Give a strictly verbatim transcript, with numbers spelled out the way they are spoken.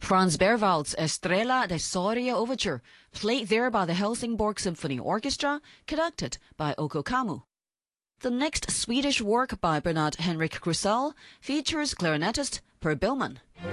Franz Berwald's Estrella de Soria Overture, played there by the Helsingborg Symphony Orchestra, conducted by Oko Kamu. The next Swedish work by Bernard Henrik Krusell features clarinetist Per Billman.